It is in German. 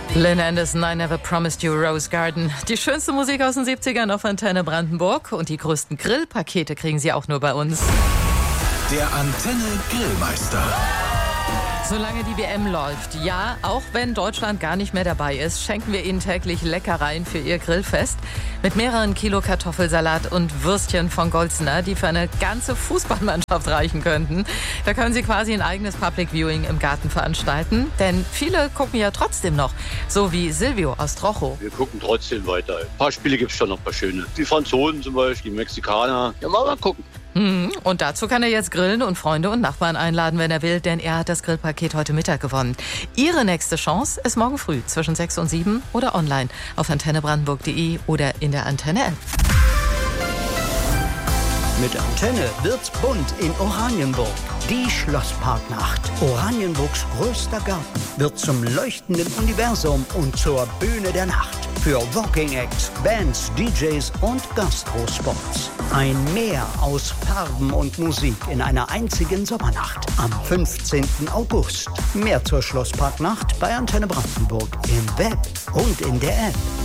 Lynn Anderson, I Never Promised You Rose Garden. Die schönste Musik aus den 70ern auf Antenne Brandenburg. Und die größten Grillpakete kriegen Sie auch nur bei uns. Der Antenne Grillmeister. Solange die WM läuft, ja, auch wenn Deutschland gar nicht mehr dabei ist, schenken wir Ihnen täglich Leckereien für Ihr Grillfest. Mit mehreren Kilo Kartoffelsalat und Würstchen von Golzner, die für eine ganze Fußballmannschaft reichen könnten. Da können Sie quasi ein eigenes Public Viewing im Garten veranstalten. Denn viele gucken ja trotzdem noch, so wie Silvio aus Trocho. Wir gucken trotzdem weiter. Ein paar Spiele gibt es schon noch, ein paar schöne. Die Franzosen zum Beispiel, die Mexikaner. Ja, mal gucken. Und dazu kann er jetzt grillen und Freunde und Nachbarn einladen, wenn er will, denn er hat das Grillpaket heute Mittag gewonnen. Ihre nächste Chance ist morgen früh zwischen 6 und 7 oder online auf antennebrandenburg.de oder in der Antenne-App. Mit Antenne wird's bunt in Oranienburg. Die Schlossparknacht. Oranienburgs größter Garten wird zum leuchtenden Universum und zur Bühne der Nacht. Für Walking Acts, Bands, DJs und Gastrospots. Ein Meer aus Farben und Musik in einer einzigen Sommernacht am 15. August. Mehr zur Schlossparknacht bei Antenne Brandenburg im Web und in der App.